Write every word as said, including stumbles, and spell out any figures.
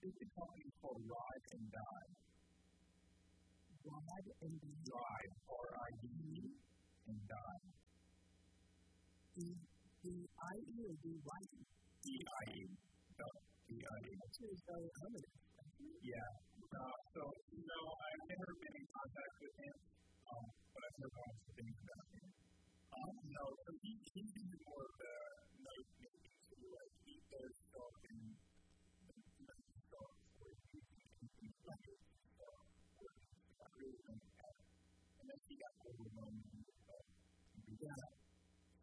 it's a company called Ride and Die. Ride and Die. Ride, R I D E, and Die. D I E or D Y E? D I E. No, D I E. Actually, it's very limited. Yeah. Uh, so, you know, I've never been in contact with him, um, but I've heard lots of things about him. Um, you know, so he, he's into more of the night making, so like, he does stuff in the night stuff where he can like it, stuff where I really don't have. And then he got overwhelmed with uh, yeah.